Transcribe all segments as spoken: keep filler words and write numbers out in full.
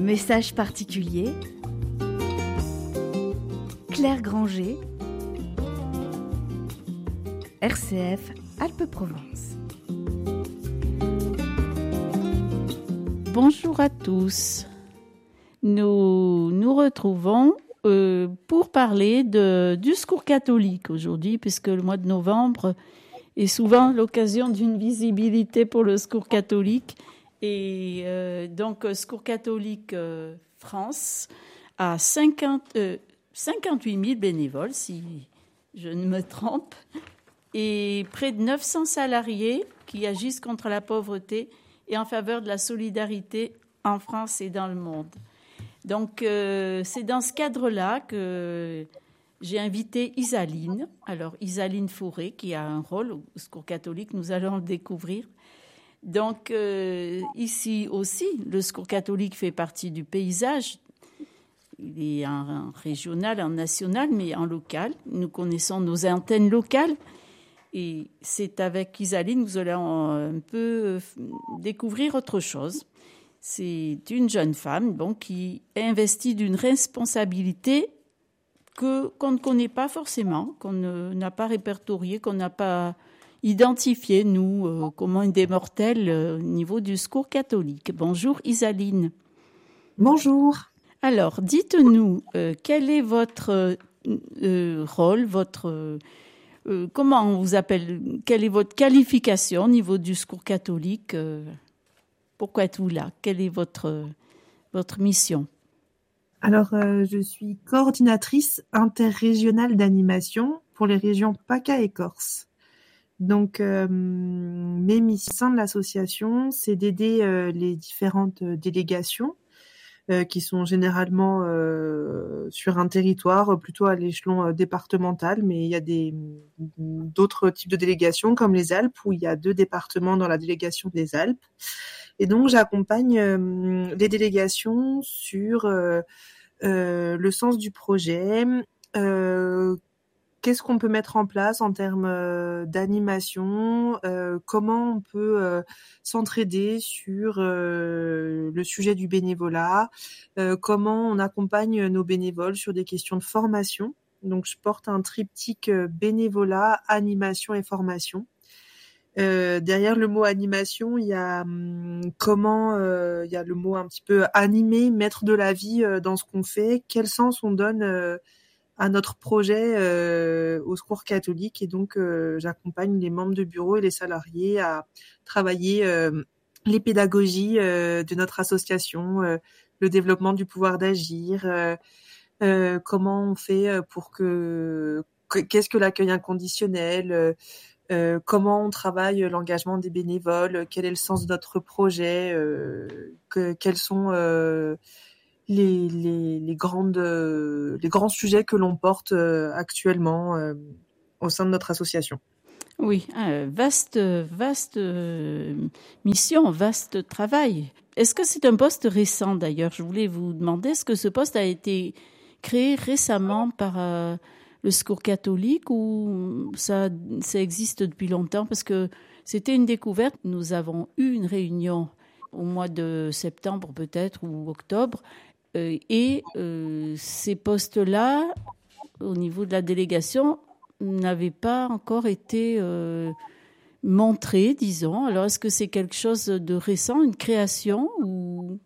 Message particulier. Claire Granger. R C F Alpes-Provence. Bonjour à tous. Nous nous retrouvons euh, pour parler de, du Secours catholique aujourd'hui, puisque le mois de novembre est souvent l'occasion d'une visibilité pour le Secours catholique. Et euh, donc, Secours catholique euh, France a cinquante, euh, cinquante-huit mille bénévoles, si je ne me trompe, et près de neuf cents salariés qui agissent contre la pauvreté et en faveur de la solidarité en France et dans le monde. Donc, euh, c'est dans ce cadre-là que j'ai invité Isaline. Alors, Isaline Fauré, qui a un rôle au Secours catholique, nous allons le découvrir. Donc, euh, ici aussi, le Secours catholique fait partie du paysage. Il est en, en régional, en national, mais en local. Nous connaissons nos antennes locales. Et c'est avec Isaline que nous allons un peu découvrir autre chose. C'est une jeune femme bon, qui est investie d'une responsabilité que, qu'on ne connaît pas forcément, qu'on ne, n'a pas répertoriée, qu'on n'a pas identifiée, nous, euh, comme un des mortels euh, au niveau du Secours catholique. Bonjour Isaline. Bonjour. Alors, dites-nous, euh, quel est votre euh, rôle, votre... Euh, comment on vous appelle? Quelle est votre qualification au niveau du Secours catholique? euh, Pourquoi êtes-vous là? Quelle est votre, votre mission? Alors, euh, je suis coordinatrice interrégionale d'animation pour les régions PACA et Corse. Donc, euh, mes missions de l'association, c'est d'aider euh, les différentes délégations euh, qui sont généralement euh, sur un territoire, plutôt à l'échelon euh, départemental, mais il y a des, d'autres types de délégations comme les Alpes, où il y a deux départements dans la délégation des Alpes. Et donc, j'accompagne euh, les délégations sur euh, euh, le sens du projet, euh, qu'est-ce qu'on peut mettre en place en termes euh, d'animation, euh, comment on peut euh, s'entraider sur euh, le sujet du bénévolat, euh, comment on accompagne nos bénévoles sur des questions de formation. Donc, je porte un triptyque euh, bénévolat, animation et formation. Euh, derrière le mot animation, il y a hum, comment, euh, il y a le mot un petit peu animer, mettre de la vie euh, dans ce qu'on fait, quel sens on donne euh, à notre projet euh, au Secours catholique. Et donc, euh, j'accompagne les membres de bureau et les salariés à travailler euh, les pédagogies euh, de notre association, euh, le développement du pouvoir d'agir, euh, euh, comment on fait pour que, que qu'est-ce que l'accueil inconditionnel, euh, Euh, comment on travaille l'engagement des bénévoles, quel est le sens de notre projet, euh, que, quels sont euh, les, les, les, grandes, euh, les grands sujets que l'on porte euh, actuellement euh, au sein de notre association. Oui, euh, vaste, vaste euh, mission, vaste travail. Est-ce que c'est un poste récent d'ailleurs? Je voulais vous demander, est-ce que ce poste a été créé récemment par... Euh, le Secours catholique ou ça, ça existe depuis longtemps? Parce que c'était une découverte. Nous avons eu une réunion au mois de septembre peut-être ou octobre euh, et euh, ces postes-là, au niveau de la délégation, n'avaient pas encore été euh, montrés, disons. Alors, est-ce que c'est quelque chose de récent, une création ou,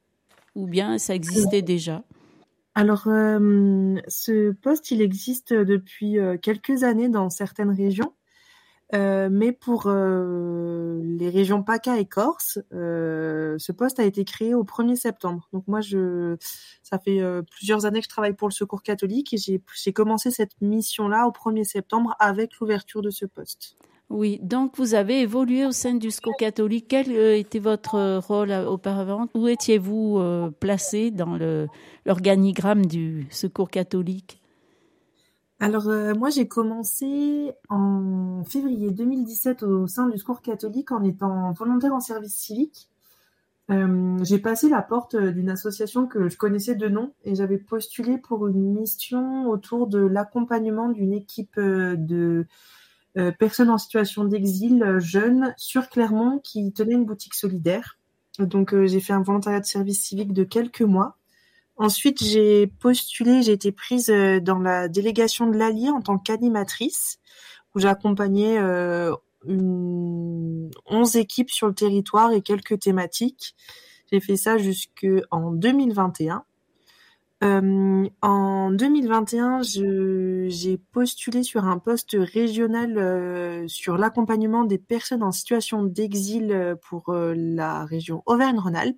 ou bien ça existait déjà? Alors, euh, ce poste, il existe depuis euh, quelques années dans certaines régions, euh, mais pour euh, les régions PACA et Corse, euh, ce poste a été créé au premier septembre. Donc moi, je, ça fait euh, plusieurs années que je travaille pour le Secours catholique et j'ai, j'ai commencé cette mission-là au premier septembre avec l'ouverture de ce poste. Oui, donc vous avez évolué au sein du Secours catholique. Quel euh, était votre rôle euh, auparavant? Où étiez-vous euh, placé dans le, l'organigramme du Secours catholique? Alors euh, moi j'ai commencé en février deux mille dix-sept au sein du Secours catholique en étant volontaire en service civique. Euh, j'ai passé la porte d'une association que je connaissais de nom et j'avais postulé pour une mission autour de l'accompagnement d'une équipe de Euh, personnes en situation d'exil, euh, jeunes, sur Clermont, qui tenaient une boutique solidaire. Donc, euh, j'ai fait un volontariat de service civique de quelques mois. Ensuite, j'ai postulé, j'ai été prise euh, dans la délégation de l'Allier en tant qu'animatrice, où j'accompagnais euh, une... onze équipes sur le territoire et quelques thématiques. J'ai fait ça jusqu'en deux mille vingt et un. Euh, en deux mille vingt et un, je, j'ai postulé sur un poste régional euh, sur l'accompagnement des personnes en situation d'exil euh, pour euh, la région Auvergne-Rhône-Alpes.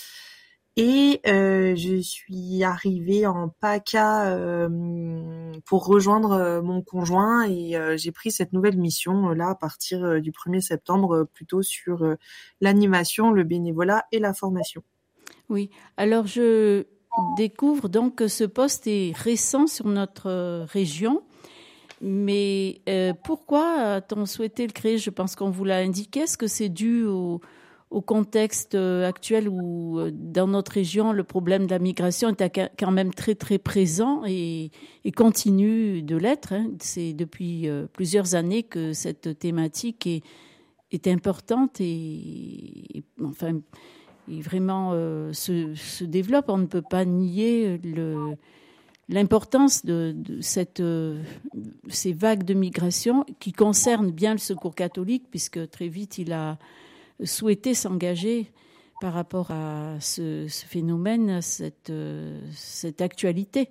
Et euh, je suis arrivée en PACA euh, pour rejoindre euh, mon conjoint et euh, j'ai pris cette nouvelle mission euh, là à partir euh, du premier septembre, euh, plutôt sur euh, l'animation, le bénévolat et la formation. Oui, alors je découvre donc que ce poste est récent sur notre euh, région, mais euh, pourquoi a-t-on souhaité le créer? Je pense qu'on vous l'a indiqué. Est-ce que c'est dû au, au contexte euh, actuel où euh, dans notre région le problème de la migration est à- quand même très très présent et, et continue de l'être, hein. C'est depuis euh, plusieurs années que cette thématique est, est importante et, et, enfin et vraiment euh, se, se développe. On ne peut pas nier le, l'importance de, de cette, euh, ces vagues de migration qui concernent bien le Secours catholique, puisque très vite il a souhaité s'engager par rapport à ce, ce phénomène, à cette, euh, cette actualité.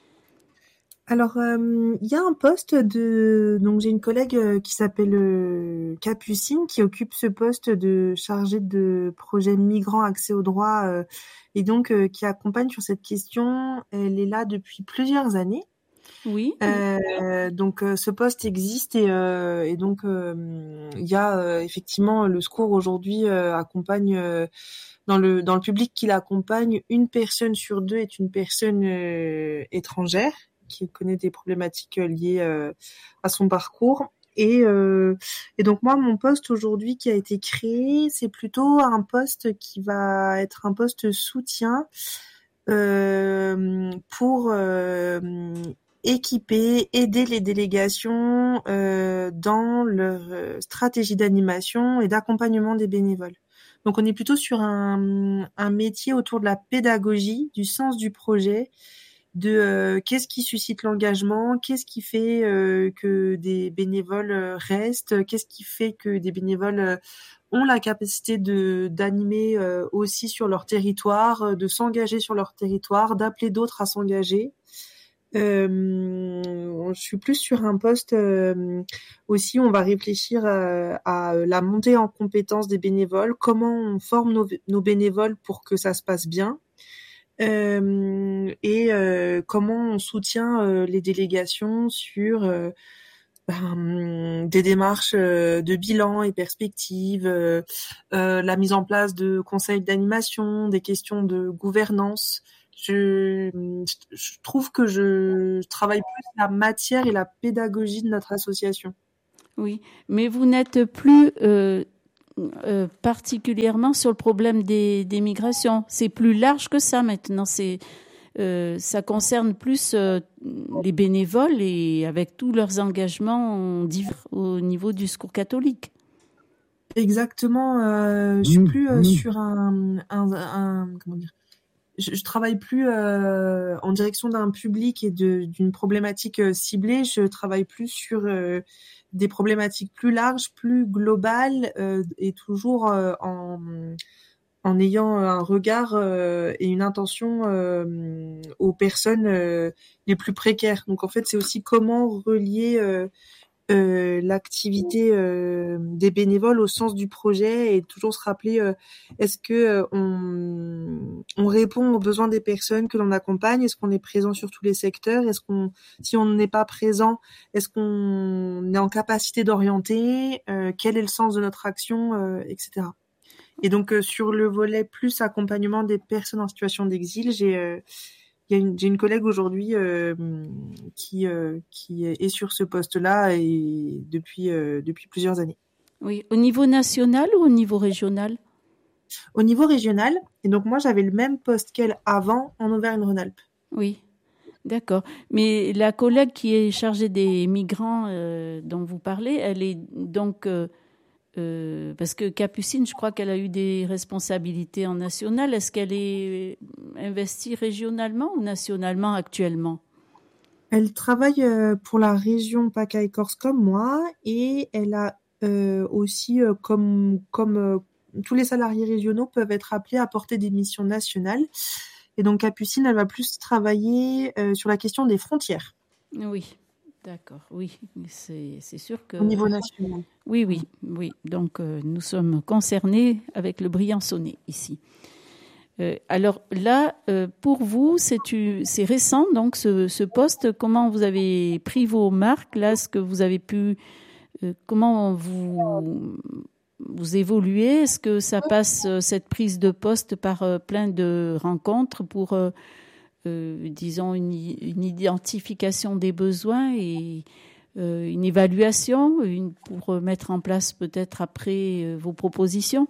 Alors, euh, il y a un poste de... Donc, j'ai une collègue euh, qui s'appelle euh, Capucine, qui occupe ce poste de chargée de projet migrants accès aux droits euh, et donc euh, qui accompagne sur cette question. Elle est là depuis plusieurs années. Oui. Euh, donc, euh, ce poste existe et, euh, et donc, euh, il y a euh, effectivement le secours aujourd'hui euh, accompagne... Euh, dans le, dans le public qui l'accompagne, une personne sur deux est une personne euh, étrangère qui connaît des problématiques liées euh, à son parcours. Et, euh, et donc moi, mon poste aujourd'hui qui a été créé, c'est plutôt un poste qui va être un poste soutien euh, pour euh, équiper, aider les délégations euh, dans leur stratégie d'animation et d'accompagnement des bénévoles. Donc on est plutôt sur un, un métier autour de la pédagogie, du sens du projet, de euh, qu'est-ce qui suscite l'engagement, qu'est-ce qui fait euh, que des bénévoles restent, qu'est-ce qui fait que des bénévoles euh, ont la capacité de d'animer euh, aussi sur leur territoire, de s'engager sur leur territoire, d'appeler d'autres à s'engager. Euh, je suis plus sur un poste euh, aussi, on va réfléchir euh, à la montée en compétences des bénévoles, comment on forme nos, nos bénévoles pour que ça se passe bien. Euh, et euh, comment on soutient euh, les délégations sur euh, ben, des démarches euh, de bilan et perspectives, euh, euh, la mise en place de conseils d'animation, des questions de gouvernance. Je, je trouve que je travaille plus la matière et la pédagogie de notre association. Oui, mais vous n'êtes plus euh, euh, particulièrement sur le problème des, des migrations. C'est plus large que ça maintenant. C'est, euh, ça concerne plus euh, les bénévoles et avec tous leurs engagements divers au niveau du secours catholique. Exactement. Euh, je suis plus euh, sur un, un, un comment dire. Je, je travaille plus euh, en direction d'un public et de, d'une problématique euh, ciblée. Je travaille plus sur euh, des problématiques plus larges, plus globales euh, et toujours euh, en, en ayant un regard euh, et une intention euh, aux personnes euh, les plus précaires. Donc en fait, c'est aussi comment relier euh, euh, l'activité euh, des bénévoles au sens du projet et toujours se rappeler euh, est-ce que euh, on, on répond aux besoins des personnes que l'on accompagne, est-ce qu'on est présent sur tous les secteurs, est-ce qu'on si on n'est pas présent, est-ce qu'on est en capacité d'orienter, euh, quel est le sens de notre action, euh, et cetera. Et donc euh, sur le volet plus accompagnement des personnes en situation d'exil, j'ai euh, Il y a une, j'ai une collègue aujourd'hui euh, qui, euh, qui est sur ce poste-là et depuis, euh, depuis plusieurs années. Oui, au niveau national ou au niveau régional? Au niveau régional, et donc moi j'avais le même poste qu'elle avant en Auvergne-Rhône-Alpes. Oui, d'accord. Mais la collègue qui est chargée des migrants euh, dont vous parlez, elle est donc euh, euh, parce que Capucine, je crois qu'elle a eu des responsabilités en national. Est-ce qu'elle est investie régionalement ou nationalement actuellement? Elle travaille euh, pour la région PACA et Corse comme moi et elle a euh, aussi, euh, comme, comme euh, tous les salariés régionaux, peuvent être appelés à porter des missions nationales. Et donc Capucine, elle va plus travailler euh, sur la question des frontières. Oui, d'accord, oui, c'est, c'est sûr que... Au niveau national. Oui, oui, oui. Donc, euh, nous sommes concernés avec le Briançonnais ici. Euh, alors là, euh, pour vous, c'est, c'est récent, donc, ce, ce poste. Comment vous avez pris vos marques, là, ce que vous avez pu... Euh, comment vous, vous évoluez? Est-ce que ça passe, euh, cette prise de poste, par euh, plein de rencontres pour, euh, euh, disons, une, une identification des besoins et... Euh, une évaluation une, pour mettre en place peut-être après euh, vos propositions?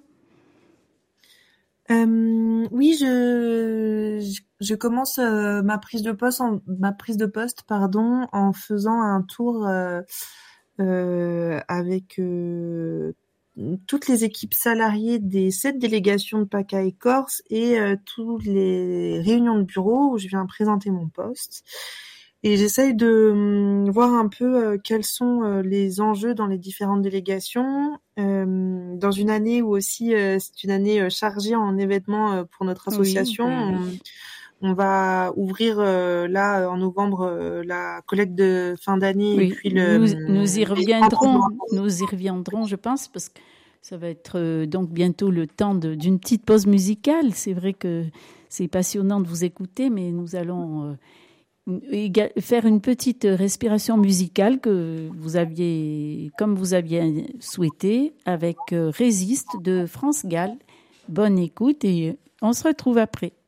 Euh, oui, je, je, je commence euh, ma prise de poste, en, ma prise de poste, pardon, en faisant un tour euh, euh, avec euh, toutes les équipes salariées des sept délégations de PACA et Corse et euh, toutes les réunions de bureau où je viens présenter mon poste. Et j'essaye de hum, voir un peu euh, quels sont euh, les enjeux dans les différentes délégations. Euh, dans une année où aussi euh, c'est une année euh, chargée en événements euh, pour notre association, Oui, oui, oui. On, on va ouvrir euh, là en novembre euh, la collecte de fin d'année Oui, et puis le. nous, nous y reviendrons, nous y reviendrons, je pense, parce que ça va être euh, donc bientôt le temps de, d'une petite pause musicale. C'est vrai que c'est passionnant de vous écouter, mais nous allons euh, faire une petite respiration musicale que vous aviez, comme vous aviez souhaité, avec Résiste de France Gall. Bonne écoute et on se retrouve après.